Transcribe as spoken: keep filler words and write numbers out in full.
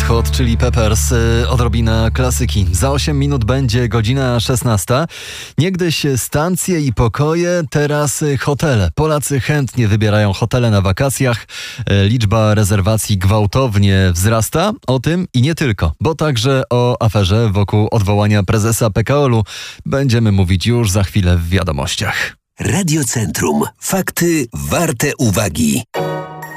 Hot Chili Peppers, odrobina klasyki. Za osiem minut będzie godzina szesnasta. Niegdyś stacje i pokoje, teraz hotele. Polacy chętnie wybierają hotele na wakacjach. Liczba rezerwacji gwałtownie wzrasta. O tym i nie tylko, bo także o aferze wokół odwołania prezesa P K O L-u będziemy mówić już za chwilę w wiadomościach. Radio Centrum. Fakty warte uwagi.